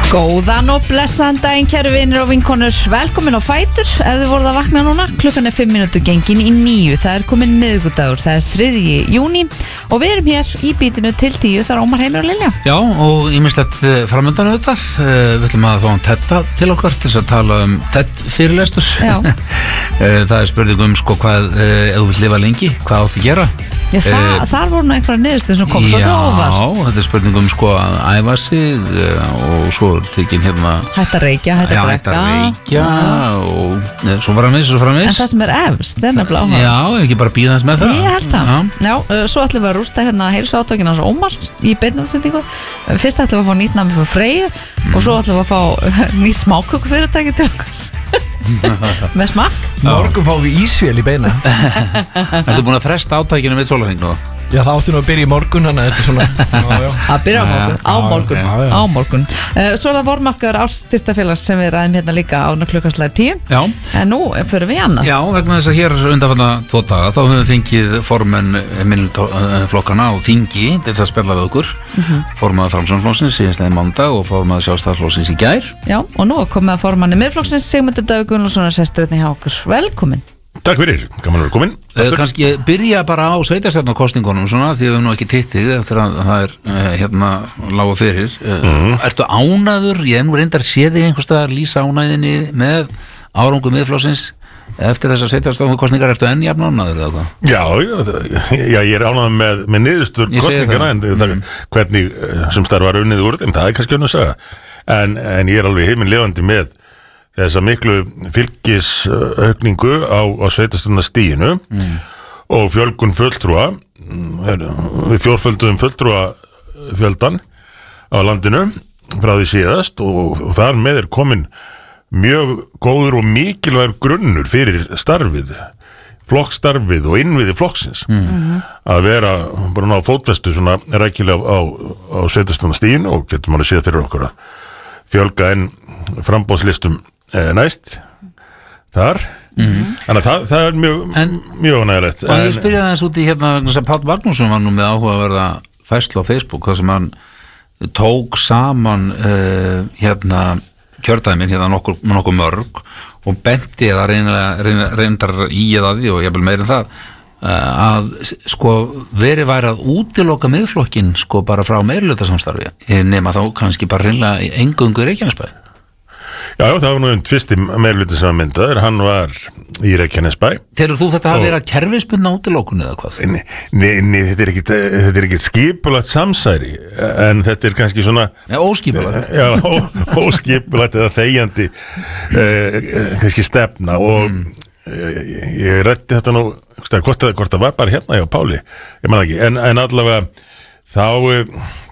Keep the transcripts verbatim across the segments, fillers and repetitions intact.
Góðan og blessaðan daginn, kæru vinir og vinkonur. Velkomin á Fætur. Ef þið voruð að vakna núna, klukkan er fimm mínútur gengin í níu. Það er komin miðvikudagur, það er þriðji júní og við erum hér í bítinu til tíu. Það er Ómar, Heimir og Lilja. Já, og ýmislegt framöndan auðvitað. Við ætlum að fá hann Tedda til okkar til þess að tala um Ted fyrirlestur. Já. Það er spurning um sko hvað, ef þú vill lifa lengi, hvað áttu að gera? Já, það, uh, þar voru nú einhverja niðurstöður sem kom svolítið óvart. Já, þetta er spurning um sko að æfa sig og svo tekin hérna Hætt að reykja, hætt að drekka. Hætt að reykja og neð, svo framins, svo framins. En það sem er efst, það er nefnilega áhuga. Já, ekki bara bíða þess með það. Ég held það. Já, Já svo ætlum við að rústa hérna heilsuátökin hans Ómars í beinnaðsendingu. Fyrst ætlum við að fá nýtt nami fyrir Freyju mm. og svo ætlum við að fá nýtt smákökufyrirtæki til okkur. Með smakk. Morgun fáum við ísvél í beina. Ertu búin að fresta átækinu með sólarhring nú? Já, það átti nú að byrja í morgun, þannig að þetta er svona já, já. Að byrja á morgun, á morgun, já, já. á morgun. uh, Svo er það vormarkaður ástyrtafélags sem við ræðum hérna líka á klukkaslega tíu. Já. En nú fyrir við annað. Já, vegna þess að hér undanfarna tvo daga þá höfum við fengið formenn minnflokkana á þingi til þess að spjalla við okkur. Mm-hmm. Formaður Framsóknarflokksins síðastliðinn mánudag og formaður Sjálfstæðisflokksins í gær. Já, og nú er komið að formanni Miðflokksins Sigmundur Davíð Gunnlaugsson er sestur hérna hjá okkur. Velkomin. Takk fyrir, gaman að vera komin. uh, Kannski byrja bara á sveitarstjórnarkosningunum svona, því að við erum nú ekki tittið eftir að það er uh, hérna lága fyrir uh, mm. Ertu ánæður? Ég nú reyndar sé þig einhvers staðar lýsa ánæðinni með árangum Miðflokksins eftir þessar sveitarstjórnarkosningar. Ertu enn jafn ánæður eða hvað? Já, já, ég er ánæður með, með niðurstöður kosningarna en mm. hvernig sem starf var unnið úr en það er kannski önnur saga en, en ég er alveg himinlifandi með þessa miklu fylgisaukningu á, á sveitarstjórnarstiginu mm. og fjölgun fulltrúa. Við fjórfölduðum fulltrúa fjöldan á landinu frá því síðast og, og þar með er komin mjög góður og mikilvægur grunnur fyrir starfið, flokkstarfið og innviði flokksins mm. að vera bara ná fótfestu svona rækilega á, á sveitarstjórnarstiginu og getum alveg séð fyrir okkur að fjölga enn framboðslistum næst þar mm-hmm. þannig að það, það er mjög en, mjög nægilegt. Og ég spyrja þess út í hérna vegna sem Páll Magnússon var nú með áhuga að verða færslu á Facebook þar sem hann tók saman uh, hérna kjördæmin hérna nokkur, nokkur mörg og benti eða reyndar, reyndar í eða því og ég vil meira en það uh, að sko verið væri að útiloka Miðflokkinn sko bara frá meirihluta nema þá kannski bara reynlega eingöngu í Reykjanesbæ. Já, já, það var nú einn fyrsti meirihluti sem var myndaður, hann var í Reykjanesbæ. Telur þú þetta að vera kerfisbundna útilokun eða hvað? Nei, nei, nei þetta er ekki, þetta er ekki skipulagt samsæri, en þetta er kannski svona... Já, óskipulagt. Já, ó, óskipulagt eða þegjandi eh, kannski stefna og mm. ég, ég rætti þetta nú, hvort það, hvort það var bara hérna hjá Páli, ég man ekki, en, en allavega þá,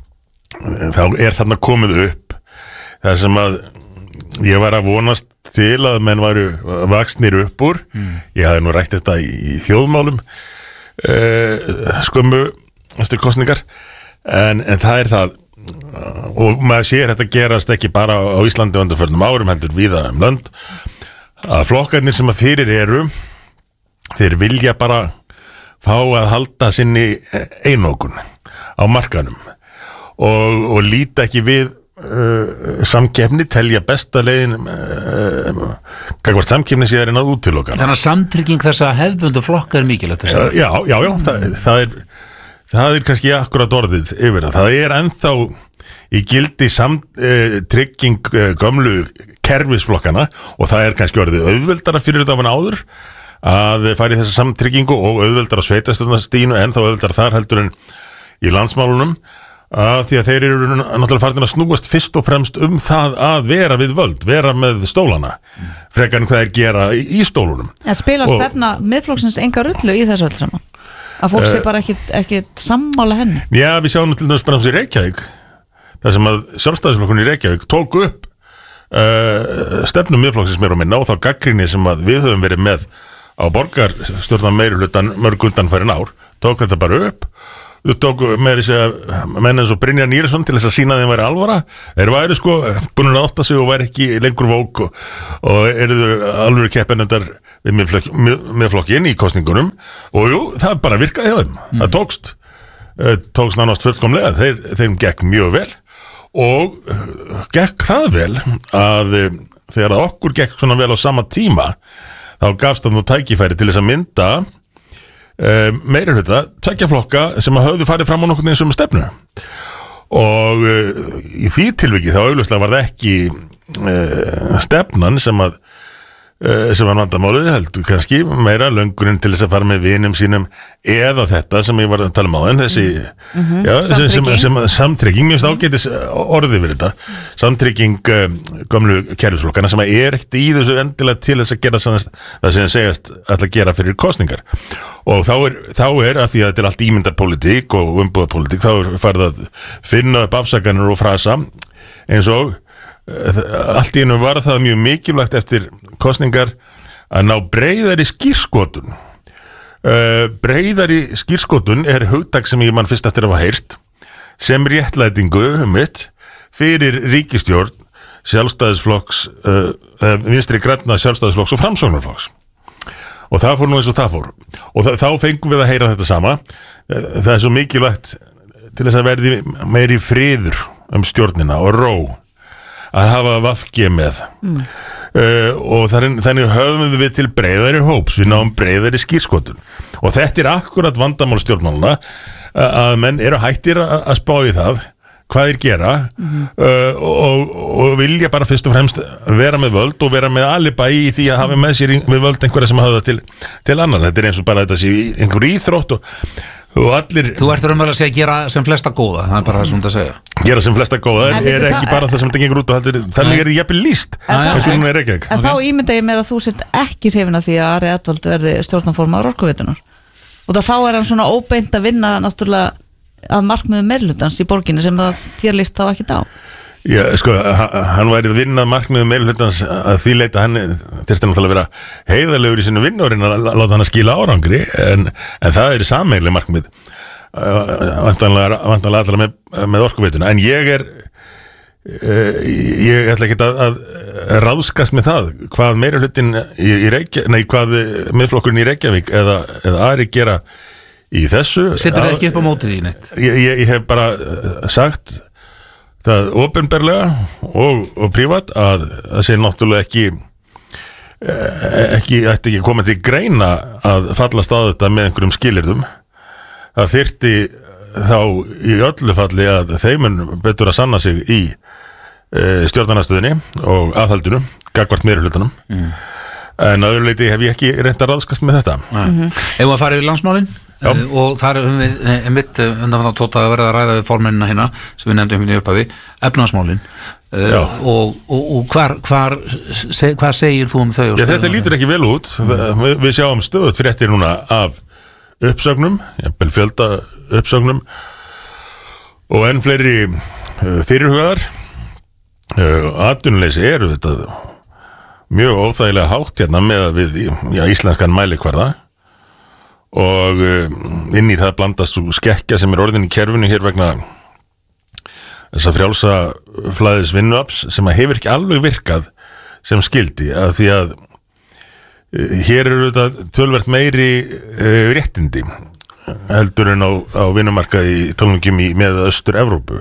þá er þarna komið upp það sem að ég var að vonast til að menn varu vaxnir upp úr mm. ég hafði nú rætt þetta í, í þjóðmálum uh, skömmu eftir kosningar en, en það er það og maður sér þetta gerast ekki bara á Íslandi undanförnum árum heldur víða um lönd að flokkarnir sem að fyrir eru þeir vilja bara fá að halda sinni einokun á markanum og, og líta ekki við Uh, samkeppni telja besta leiðin uh, hvað samkeppni sé er inn að útiloka. Þannig að samtrygging þess að hefðbundu flokka er mikilvægt uh, Já, já, já það, það er það er kannski akkurat orðið yfir það. Það er ennþá í gildi samtrygging uh, uh, gömlu kerfisflokkana og það er kannski orðið auðveldara fyrir þetta af en áður að fara í þessa samtryggingu og auðveldara sveitarstjórnarstiginu en þá auðveldara þar heldur en í landsmálunum að því að þeir eru náttúrulega farin að snúast fyrst og fremst um það að vera við völd, vera með stólana mm. frekar en hvað þeir gera í, í stólunum. En spila og, stefna Miðflokksins enga rullu í þessu öll saman? Að fólk uh, sé bara ekkit, ekkit sammála henni? Já, við sjáum til dæmis bara hans í Reykjavík þar sem að Sjálfstæðisflokkurinn í Reykjavík tók upp uh, stefnu Miðflokksins meira og minna og þá gagnrýni sem að við höfum verið með á borgarstjórnar meirihlutann mörg undanfærin ár, tók þetta bara upp. Þú tóku með þess að menn eins og Brynjar Níelsson til þess að sína þeim væri alvara þeir væri sko búin að átta sig og væri ekki lengur vók og, og eruðu alveg keppinendar við Miðflokkinn í kosningunum og jú, það bara virkaði hjá þeim mm. það tókst, tókst nánast fullkomlega þeir, þeim gekk mjög vel og uh, gekk það vel að uh, þegar að okkur gekk svona vel á sama tíma þá gafst það nú tækifæri til þess að mynda uh, meira hluta tveggja flokka sem að höfðu farið fram á nokkurn veginn sömu stefnu og uh, í því tilviki þá augljóslega var það ekki uh, stefnan sem að uh, sem var vandamálið heldur kannski meira löngunin til þess að fara með vinum sínum eða þetta sem ég var að tala um á en þessi mm-hmm. já, sem, sem, sem, samtrygging, mér finnst ágætis orðið við þetta, samtrygging uh, gömlu kerfisflokkana sem er ekkert í þessu endilega til þess að gera sannast, það sem segast alltaf gera fyrir kosningar og þá er, þá er að því að þetta er allt ímyndarpólitík og umbúðapólitík, þá er farið að finna upp afsakanir og frasa eins og uh, allt í einu var það mjög mikilvægt eftir kosningar að ná breiðari skírskotun uh, breiðari skírskotun er hugtak sem ég mann fyrst eftir að hafa heyrt sem réttlætingu um mitt fyrir ríkisstjórn sjálfstæðisflokks uh, vinstri grænna sjálfstæðisflokks og framsóknarflokks og það fór nú eins og það fór og þa- þá fengum við að heyra þetta sama það er svo mikilvægt til þess að verði meiri friður um stjórnina og ró að hafa V G með mm. uh, og þannig, þannig höfum við til breiðari hóps, við náum breiðari skírskotun og þetta er akkurat vandamál stjórnmáluna að menn eru hættir að, að spá í það hvað þeir gera mm-hmm. uh, og, og vilja bara fyrst og fremst vera með völd og vera með alibæ í því að hafa með sér við völd einhverja sem hafa það til, til annan þetta er eins og bara þetta sé einhver íþrótt og, og allir Þú ert raunverulega að segja gera sem flesta góða, það er bara það sem þú að segja gera sem flesta góða, En er, er veitu, ekki það- bara það sem þetta gengur út og heldur, þannig er því jafnvel líst En þá- eins og hún er ekki En þá ímynda ég mér að þú sett ekki hrifin af því að Ari Edvald verði stjórnarformaður Orkuveitunar og það þá er hann svona óbeint að vinna náttúrulega að markmiðum meirhlutans í borginni sem það þér líst þá ekki á Já, sko, ha- hann væri að vinna markmiðum meirhlutans að því leita hann þyrfti náttúrulega að vera heiðarlegur í sinu vinnurinn að láta hann að skila árangri en, en það er sameiginleg markmið vantanlega, vantanlega allar með, með Orkuveituna en ég er uh, ég ætla ekki að, að ráðskast með það hvað meirhlutin í, í Reykjavík nei, hvað miðflokkurinn í Reykjavík eða, eða Ari gera í þessu Setur það ekki upp á mótið í neitt ég, ég, ég hef bara uh, sagt það opinberlega og, og prívat að það sé náttúrulega ekki ekki, ætti ekki koma til greina að fallast á þetta með einhverjum skilyrðum það þyrfti þá í öllu falli að þeimun betur að sanna sig í e, stjórnarnastöðinni og aðhaldinu gagvart meirihlutanum mm. en að öðru leyti hef ég ekki reynt að ráðskast með þetta mm-hmm. Ef við að fara yfir landsmálin Já. og þar höfum við mitt undanfann tóta að verða að ræða við formennina hérna sem við nefndum hérna í upphafi efnahagsmálin uh, og, og, og hvar, hvar se, hvað segir þú um þau? Já, þetta lítur ekki vel út við, við sjáum stöðut fréttir núna af uppsögnum, jafnvel fjölda uppsögnum og enn fleiri uh, fyrirhugaðar uh, atvinnuleysi eru þetta mjög óþægilega hátt hérna með við já, íslenskan mælikvarða og inn í það blandast svo skekkja sem er orðin í kerfinu hér vegna þess að frjálsa flæðis vinnuafls sem að hefur ekki alveg virkað sem skildi að því að hér eru þetta tölvert meiri uh, réttindi heldur en á, á vinnumarkaði í tólningum í með Östur-Evrópu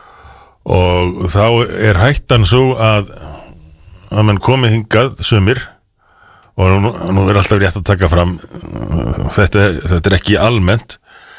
og þá er hættan svo að að mann komi hingað sumir og nú, nú er alltaf rétt að taka fram þetta, þetta er ekki almennt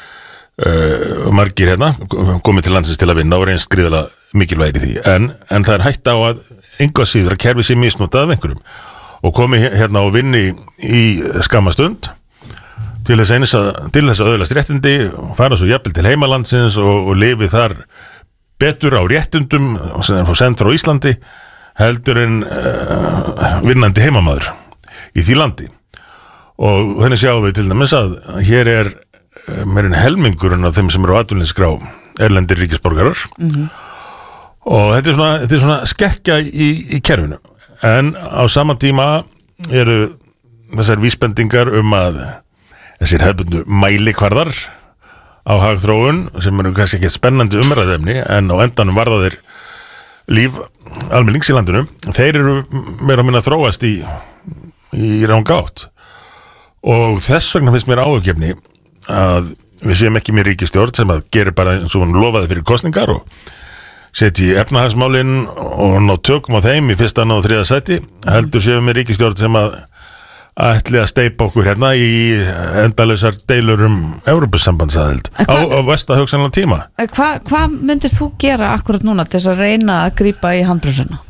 uh, margir hérna komið til landsins til að vinna og reynst gríðarlega mikilvægir í því en, en það er hætt á að enga síður að kerfi sé misnotað af einhverjum og komið hérna og vinni í skamma stund til þess eins að til þess að öðlast réttindi fara svo jafnvel til heimalandsins og, og lifi þar betur á réttundum sem er send frá Íslandi heldur en uh, vinnandi heimamaður í því landi og þannig sjáum við til dæmis að hér er meirinn helmingurinn af þeim sem eru á atvinnuleysisskrá erlendir ríkisborgarar mm-hmm. og þetta er svona, þetta er svona skekkja í, í kerfinu en á sama tíma eru þessar vísbendingar um að þessir hefðbundu mælikvarðar á hagþróun sem eru kannski ekki spennandi umræðefni en á endanum varða þeir líf almennings í landinu þeir eru meira að minna þróast í í ranga átt og þess vegna finnst mér áhugjefni að við séum ekki með ríkisstjórn sem að gerir bara eins og hún lofaði fyrir kosningar og setja í efnahagsmálin og ná tökum á þeim í fyrsta og þriða sæti, heldur séum við ríkisstjórn sem að ætli að steypa okkur hérna í endalausar deilur um Evrópusambandsaðild á, á versta hugsanlega tíma. Hvað hva myndir þú gera akkurat núna til þess að reyna að grípa í handbrúsuna?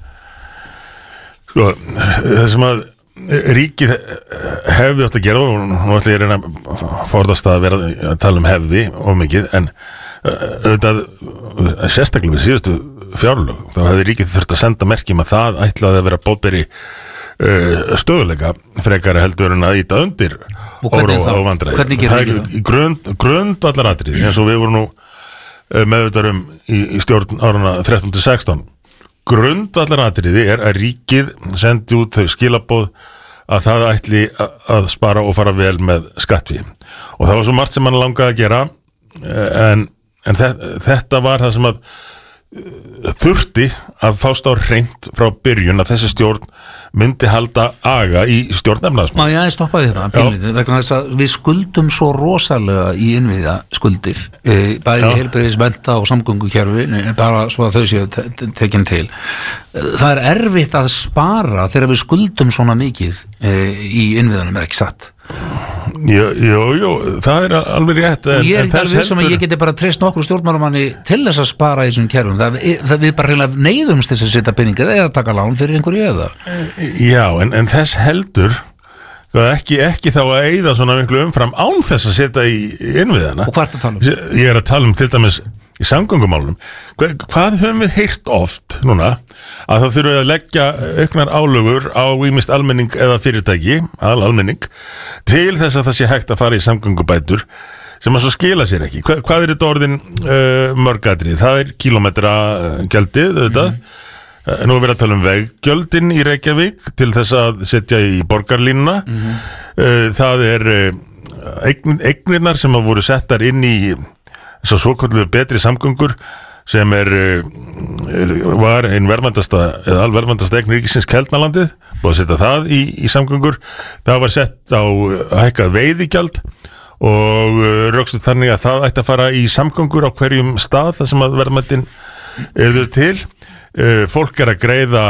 Sko, það sem að ríkið hefði átt að gera, og nú ætla ég að reyna að forðast að vera að tala um hefði og mikið, en auðvitað sérstaklega við síðustu fjárlög, þá hefði ríkið þurft að senda merkjum að það ætlaði að vera boðberi stöðuleika frekari heldur en að íta undir óróa og vandræði. Hvernig gerir ríkið það? Grund, grundvallaratriði eins og við vorum nú meðvitaðum í, í stjórn áruna þrettán til sextán. Grundvallaratriði er að ríkið sendi út þau skilaboð að það ætli að spara og fara vel með skattfé. Og það var svo margt sem mann langaði að gera, en, en þetta var það sem að þurfti að fást á hreint frá byrjun að þessi stjórn myndi halda aga í stjórn efnahagsmála. Má ég aðeins stoppa því það pínlítið, vegna þess að við skuldum svo rosalega í innviða skuldir, e, bæði heilbrigðis, mennta og samgöngukerfi, bara svo að þau séu te tekin til. Það er erfitt að spara þegar við skuldum svona mikið e, í innviðanum, er ekki satt? Jú, jú, jú, það er alveg rétt. Og ég er ekki alveg sem að ég geti bara treyst nokkur stjórnmálamanni til þess að spara í þessum kerfum. Það, það við bara reyna neyðumst þess að setja peninga eða að taka lán fyrir einhverju eða. Já, en, en þess heldur ekki, ekki þá að eyða svona miklu umfram án þess að setja í innviðana. Og hvað er það að tala um? Ég er að tala um til dæmis í samgöngumálunum. Hvað, hvað höfum við heyrt oft núna að það þurfa að leggja auknar álögur á ýmist almenning eða fyrirtæki, al almenning, til þess að það sé hægt að fara í samgöngubætur sem að svo skila sér ekki. Hva, hvað er þetta orðin uh, mörgadrið? Það er kílómetragjaldið, auðvitað. Mm-hmm. Nú er verið að tala um veggjöldin í Reykjavík til þess að setja í borgarlínuna. Mm-hmm. uh, það er uh, eign, eignirnar sem að voru settar inn í svo svokalluðu betri samgöngur sem er, er var einn verðmætasta eða alverðmætasta eign ríkisins Keldnalandið, búið að setja það í, í samgöngur. Það var sett á hækkað veiðigjald og rökstuð þannig að það ætti að fara í samgöngur á hverjum stað þar sem að verðmætin eru til. Fólk er að greiða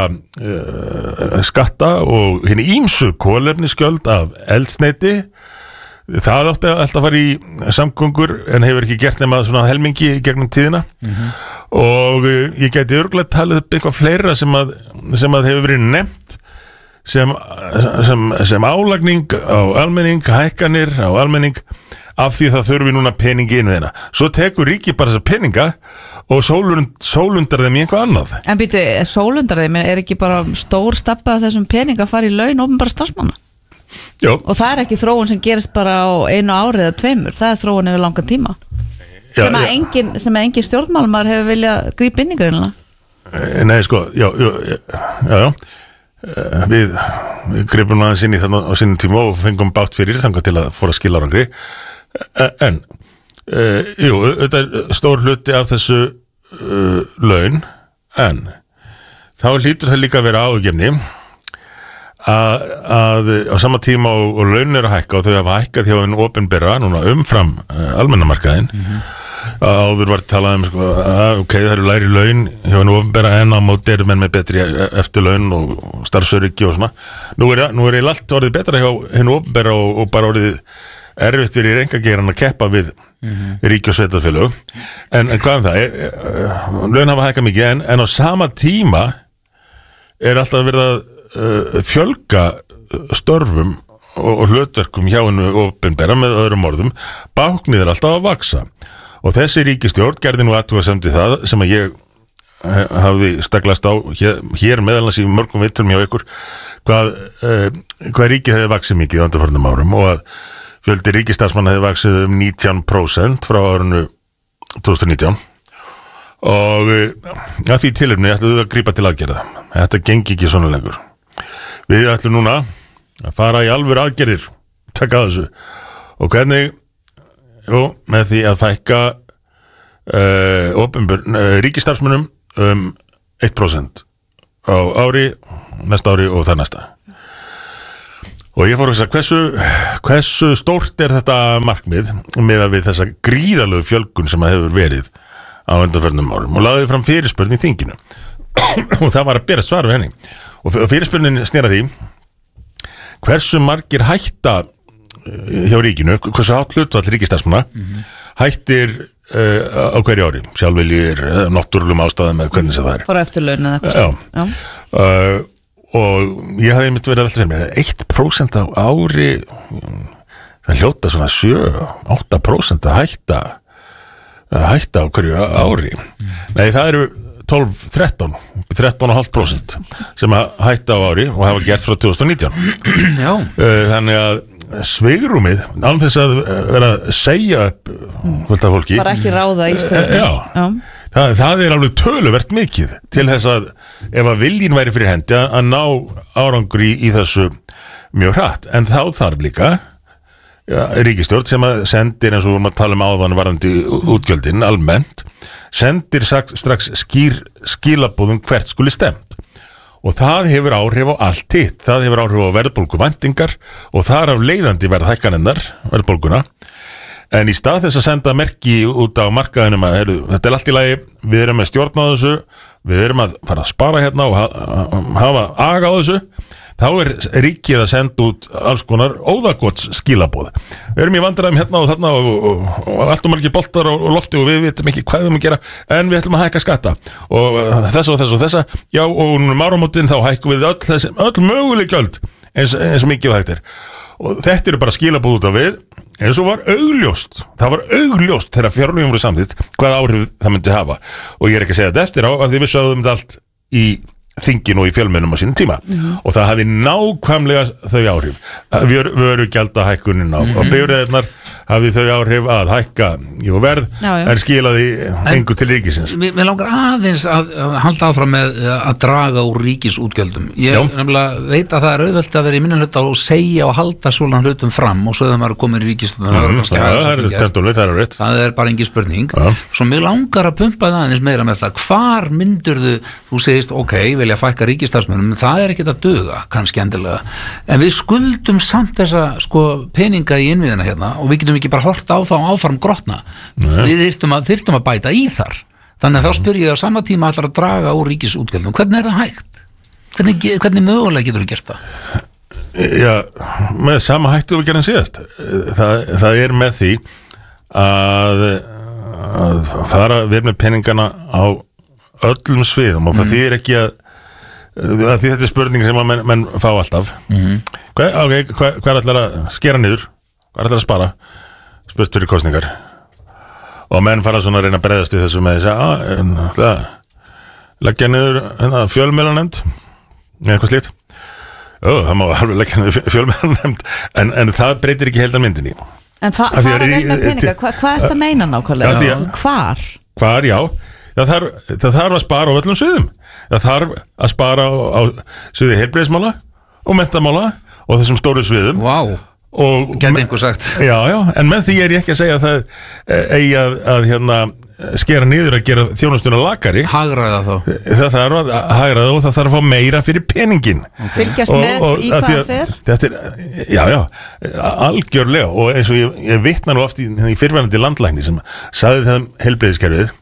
skatta og hinni ýmsu kolefnisgjöld af eldsneyti. Það átti alltaf að fara í samgöngur en hefur ekki gert nema svona helmingi gegnum tíðina. Mm-hmm. Og ég gæti örgulega talið upp eitthvað fleira sem að, sem að hefur verið nefnt sem, sem, sem álagning á almenning, hækkanir á almenning, af því það þurfi núna peningi inn í þeirna. Svo tekur ríki bara þessa peninga og sólund, sólundar þeim í einhvað annað. En býtu, sólundar þeim er ekki bara stór stappa þessum peninga að fara í laun opinberra starfsmanna? Jó. Og það er ekki þróun sem gerist bara á einu ári eða tveimur, það er þróun yfir langan tíma. Já, sem að já. engin, sem að engin stjórnmálmar hefur viljað grípa inn í greinlega. Nei, sko, já, já, já, já. Við, við gripum aðeins inn í þannig á sínum tíma og fengum bátt fyrir þangað til að fóra skil árangri. En, uh, jú, þetta er stór hluti af þessu uh, laun, en þá hlýtur það líka að vera ágefni Að, að á sama tíma og, og laun eru að hækka og þau hafa hækkað hjá einn opinbera núna umfram uh, almennamarkaðinn. Mm-hmm. Áður var talað um sko, að ok, það eru læri laun hjá einn opinbera en á móti eru menn með betri eftirlaun og starfsöryggi og svona. Nú er, nú er allt orðið betra hjá einn opinbera og, og bara orðið erfitt fyrir einkageirann að keppa við mm-hmm. ríki og sveitarfélög. En, en hvað um það? E, e, laun hafa hækkað mikið en, en á sama tíma er alltaf verið að Uh, fjölga störfum og, og hlutverkum hjá hennu opinbera með öðrum orðum, báknið er alltaf að vaksa og þessi ríkisstjórn gerði nú athugasemd í það sem að ég hef, hafði staglast á hér, hér meðalans í mörgum vittum hjá ykkur hvað, uh, hvað ríkið hefði vaksið mikið á undanförnum árum og að fjöldi ríkistarfsmanna hefði vaksið um nítján prósent frá árinu tvö þúsund og nítján og uh, að því tilefni ætluðu að grípa til aðgerða. Þetta gengi ekki svona lengur. Við ætlum núna að fara í alvöru aðgerðir, taka þessu og hvernig, jú, með því að fækka uh, opinber, uh, ríkistarfsmönnum um eitt prósent á ári, næsta ári og það næsta. Og ég fór að segja, hversu, hversu stórt er þetta markmið með að við þessa gríðalegu fjölgun sem að hefur verið á undanförnum árum og lagði fram fyrirspurn í þinginu og það var að bera svar við henni og fyrirspurnin snera því hversu margir hætta hjá ríkinu, hversu hátt hlutfall ríkisstarfsmanna mm-hmm. hættir uh, á hverju ári, sjálfviljir náttúrulegum ástæðum eða hvernig sem það er fór eftirlaun eða eitthvað Já, Já. Uh, og ég hafði mitt verið að velta fyrir mér eitt prósent á ári það hljóta svona sjö til átta prósent að hætta að hætta á hverju ári mm. Nei, það eru tólf til þrettán þrettán komma fimm prósent sem að hætta á ári og hafa gert frá tvö þúsund og nítján Já. Þannig að svigrúmið án þess að vera að segja upp hvort að fólki bara ekki ráða í stöðu Já, Já. Það, það er alveg töluvert mikið til þess að ef að viljin væri fyrir hendi að, að ná árangur í, í þessu mjög hratt en þá þarf líka ja, ríkisstjórn sem að sendir eins og við erum að tala um áðan varðandi útgjöldin almennt sendir strax skýr skilabóðum hvert skuli stemt og það hefur áhrif á allt hitt það hefur áhrif á verðbólguvæntingar og þar af leiðandi verðhækkanirnar verðbólguna en í stað þess að senda merki út á markaðinum að heru, þetta er allt í lagi við erum með stjórn á þessu við erum að fara að spara hérna og hafa aga á þessu þá er ríkið að senda út alls konar óðagots skilaboð við erum í vandræðum hérna og þarna og, og, og allt og margir boltar og, og lofti og við veitum ekki hvað við erum að gera en við ætlum að hækka skatta og þessa og þessa og þessa já og um áramótin þá hækkum við öll, þessi, öll möguleg gjöld eins, eins mikið og hægt er og þetta eru bara skilaboð út á við eins og var augljóst það var augljóst þegar fjárlögin voru samþykkt hvað áhrif það myndi hafa og ég er ekki að segja þetta eftir á að því við sögðum þetta allt í þinginu og í fjölmennum á sínum tíma mm-hmm. og það hafði nákvæmlega þau áhrif við veru gjaldahækkunin á, mm-hmm. á bifreiðarnar hafði þau áhrif að hækka jú, verð já, já. En skilaði engu til ríkisins Mér langar aðeins að halda áfram með að draga úr ríkisútgjöldum ég nefnilega veit að það er auðvelt að vera í minna hluta og segja og halda svona hlutum fram og svo þegar maður er komin í ríkisútgjöldum mm, það, það, það, það, er það er bara engin spurning ja. Svo mér langar að pumpa það aðeins meira með það hvar myndurðu, þú segist ok, vilja fækka ríkisstarfsmönnum það er ekkert að duga, kannski endilega en við skuldum samt þessa sko, peninga í innviðina hérna og við getum ekki bara hort á þá áfram grotna Nei. Við þyrftum að, þyrftum að bæta í þar þannig að þá spyr ég á sama tíma allar að draga úr ríkisútgjöldum, hvernig er það hægt? Hvernig, hvernig mögulega getur þú gert það? Já, með sama hættu við gerum síðast það, það er með því að, að fara við með peningana á öllum sviðum og það mm. þýðir ekki að, að því þetta er spurning sem að menn, menn fá alltaf mm. hvað, okay, hvað, hvað er allar að skera niður hvað er allar að spara spurt fyrir kostningar og menn fara svona að reyna að bregðast við þessu með þess að leggja niður fjölmiðlanefnd eða eitthvað slíkt Ó, það má alveg leggja niður fjölmiðlanefnd en, en það breytir ekki heildan myndinni En fa fara vel með peninga, Hva, hvað er þetta að meina nákvæmlega? Ja, Hvar? Hvar, já það þarf, það þarf að spara á öllum sviðum það þarf að spara á, á sviði heilbrigðismála og menntamála og þessum stóru sviðum Vá og gæti einhver sagt já, já, en með því er ég ekki að segja að það eigi að, að hérna, skera niður að gera þjónustuna lakari hagraða þá það þarf að hagraða og það þarf að fá meira fyrir peningin okay. Fylgjast og, með og, í hvað fer þetta er, já, já, algjörlega og eins og ég, ég vitna nú oft í, í fyrrverandi landlækni sem sagði það um heilbrigðiskerfið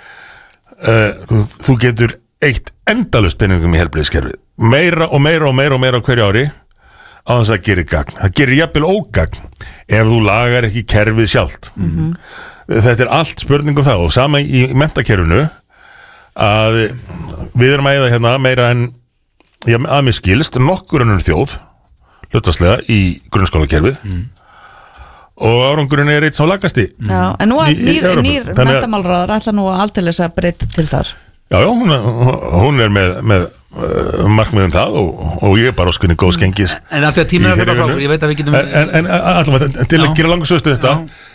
uh, þú getur eitt endalaust peningum í heilbrigðiskerfið meira og meira og meira og meira á hverju ári á þess að það gerir gagn það gerir jafnvel ógagn ef þú lagar ekki kerfið sjálft mm-hmm. þetta er allt spurningum það og sama í menntakerfinu að við erum að eða hérna meira en já, að mér skilst nokkur önnur þjóð hlutfallslega í grunnskólakerfið mm. og árangurinn er eitt sá lagasti Já, en nú að nýr, nýr menntamálráður ætla nú aldeilis að breyta til þar Já, já, hún, hún er með, með uh, markmiðum það og, og ég er bara óskunni góð skengis En af því að tíminn er fyrir frá, ég veit að við getum En, en allavega, til að gera langarsöstu þetta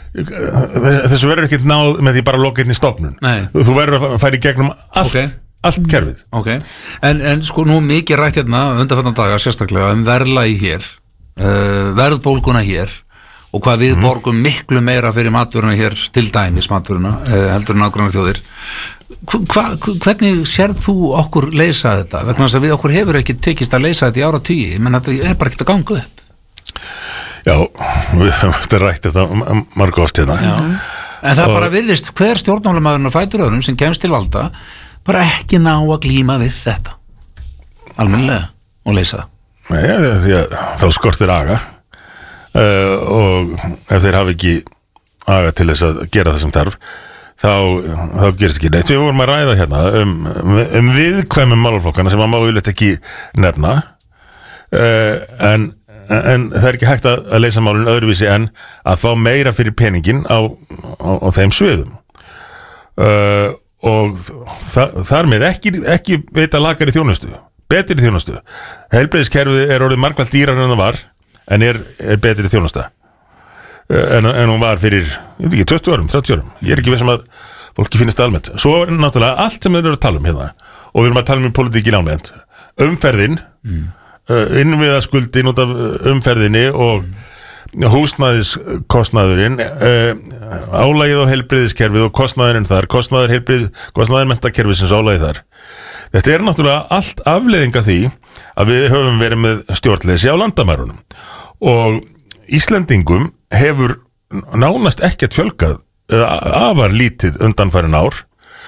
þessu verður ekkert náð með því bara að loka einni stofnun Nei. Þú verður að færa í gegnum allt, okay. allt kerfið okay. en, en sko nú mikið rætt hérna undanfarnar dagar sérstaklega um verðlagi hér uh, verðbólguna hér og hvað við mm. borgum miklu meira fyrir matvöruna hér til dæmis matvöruna uh, heldur en nágrannar þjóðir Hva, hvernig sérð þú okkur leysa þetta? Vegna þess að við okkur hefur ekki tekist að leysa þetta í ára tíu menn þetta er bara ekkert að ganga upp Já, við höfum þetta rætt þetta margu oft hérna Já. En það Og- bara virðist hver stjórnmálamaðurinn og fætur öðrum sem kemst til valda bara ekki ná að glíma við þetta almennilega og leysa það. Nei, því að þá skortir aga uh, og ef þeir hafi ekki aga til þess að gera það sem þarf þá, þá gerist ekki neitt. Við vorum að ræða hérna um, um viðkvæmum málaflokkana sem að má yfirleitt ekki nefna uh, en, en það er ekki hægt að, að leysa málun öðruvísi en að fá meira fyrir peningin á, á, á þeim sviðum uh, og þa þar með ekki, ekki veita lakari þjónustu, betri þjónustu. Heilbrigðiskerfið er orðið margvælt dýrar en það var en er, er betri þjónusta En, en hún var fyrir, ég veit ekki, tuttugu árum, þrjátíu árum. Ég er ekki vissum að fólki finnst það almennt. Svo er náttúrulega allt sem við erum að tala um hérna og við erum að tala um politíkin almennt. Umferðin, mm. uh, innviðaskuldin út af umferðinni og húsnæðiskostnaðurinn, uh, álagið á heilbrigðiskerfið og kostnaðurinn þar, kostnaður heilbrigðis, kostnaður menntakerfisins álagið þar. Þetta er náttúrulega allt afleiðinga því að við höfum verið með stjórnleysi á landamærunum og Íslendingum hefur nánast ekkert fjölgað afar lítið undanfærin ár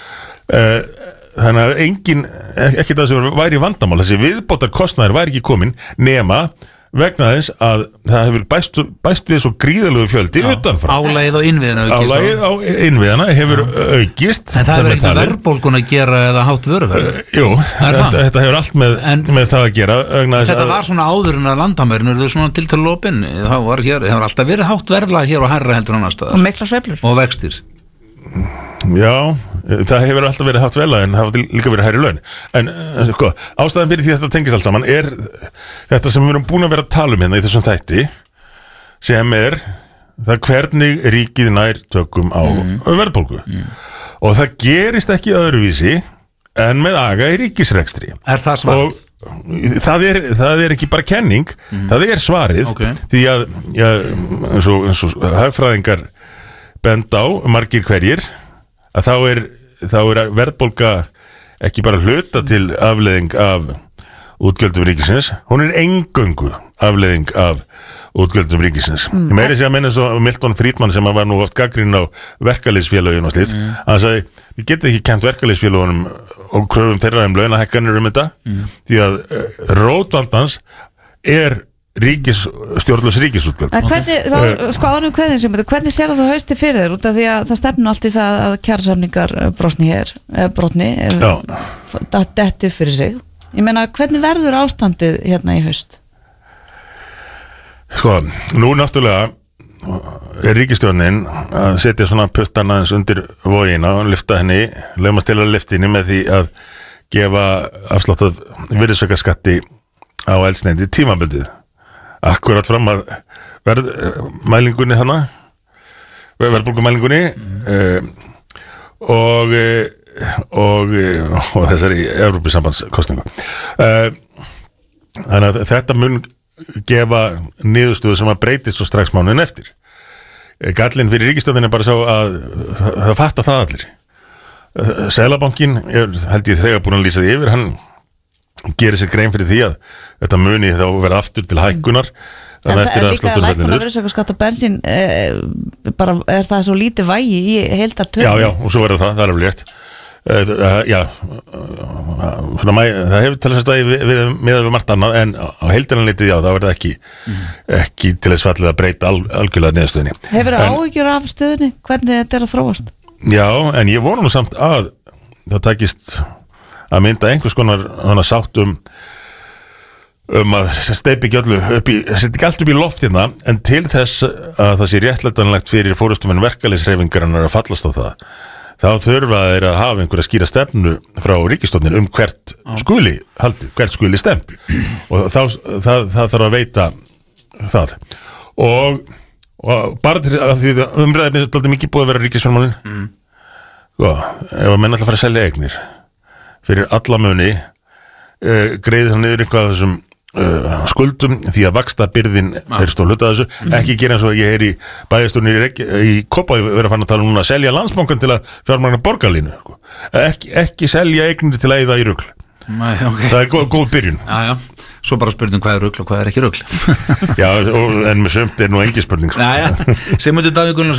þannig að engin ekkert að þessu væri vandamál þessi viðbótar kostnaður væri ekki komin nema vegna þess að það hefur bæst, bæst við svo gríðalegu fjöldi utanfrá. Álagið á innviðina aukist. Álagið á innviðina hefur aukist. En það hefur ekkert verðbólgun að gera eða hátt vöruverð. Uh, jú, þetta, þetta hefur allt með, en, með það að gera. Þetta að, var svona áður en að landamærin eru svona til til lopin. Það var hér, hefur alltaf verið hátt verðlag hér og hærra heldur annar staðar. Og mikla sveiflur. Og vextir. Já, það hefur alltaf verið hátt verðlag en það hefur líka verið hærri laun en sko, ástæðan fyrir því að þetta tengist allt saman er þetta sem við erum búin að vera að tala um hérna í þessum þætti sem er það hvernig ríkið nær tökum á mm. verðbólgu mm. og það gerist ekki öðruvísi en með aga í ríkisrekstri. Er það svarið? Og það er, það er ekki bara kenning mm. það er svarið okay. því að ja, eins og, eins og hagfræðingar bend á margir hverjir að þá er, þá er verðbólga ekki bara hluta til afleiðing af útgjöldum ríkisins, hún er eingöngu afleiðing af útgjöldum ríkisins. Mm. Ég meiri sé að minna svo Milton Friedman sem var nú oft gagnrýninn á verkalýðsfélögin og slíkt, mm. hann sagði, ég get ekki kennt verkalýðsfélögunum og kröfum þeirra um launahækkanir um þetta, mm. því að uh, rótvandans er ríkis, stjórnlaus ríkisútgjöld. En hvernig, uh, sko árum hvernig sem þetta, hvernig sér þú hausti fyrir þér út af því að það stefnir allt í það að kjarasamningar brotni hér, eða brotni dettu fyrir sig. Ég meina, hvernig verður ástandið hérna í haust? Sko, nú náttúrulega er ríkisstjórnin að setja svona puttan aðeins undir vogina og lyfta henni, laumast til að lyfta henni með því að gefa afslátt af virðisaukaskatti á eldsneyti tímabundið. Akkurat fram að verð mælingunni hana verðbólgumælingunni mm. uh, og, og og þessari Evrópusambandskostningu uh, þannig að þetta mun gefa niðurstöðu sem að breytist svo strax mánuðin eftir. Gallinn fyrir ríkisstjórnin er bara svo að það, það fatta það allir. Seðlabankinn er held ég þegar búin að lýsa því yfir, hann gerir sér grein fyrir því að þetta muni þá verða aftur til hækkunar. En það er líka að lækna að vera skatt á bensín eh, bara er það svo lítið vægi í heildartölu. Já, já, og svo verður það, það er alveg rétt. Uh, uh, já, uh, svona mæ, það hefur til þess að við, við miðað við margt annað en á heildarleitið já, það verður ekki, mm. ekki til þess fallið að breyta al, algjörlega niðurstöðinni. Hefur það áhyggjur af stöðinni? Hvernig þetta er að þróast? Já, en ég voru nú samt að það takist að mynda einhvers konar hana sátt um um að steypi ekki öllu upp í, setja ekki allt upp í loft hérna en til þess að það sé réttlætanlegt fyrir fórustumenn verkalýðshreyfingarinnar að fallast á það þá þurfa þeir að hafa einhverja skýra stefnu frá ríkisstjórnin um hvert skuli haldið, hvert skuli stemt og þá, það, það þarf að veita það og, og bara til að því umræðinni er alltaf mikið búið að vera ríkisfjármálin mm. sko, ef að menn alltaf fara að selja eignir fyrir alla muni uh, greiði það niður eitthvað af þessum uh, skuldum því að vaxta byrðin ah. er stór hluta af þessu, mm. ekki gera eins og ég er í bæjarstjórni í, í Kópavogi vera fann að tala núna að selja Landsbankann til að fjármagna borgarlínu, ekki, ekki selja eignir til að eyða í rugl. Nei, okay. Það er góð, góð byrjun. Já, já, svo bara spurning hvað er rugl og hvað er ekki rugl. Já, og, en með sömt er nú engi spurning. Já, já, Sigmundur Davíð Gunnlaugsson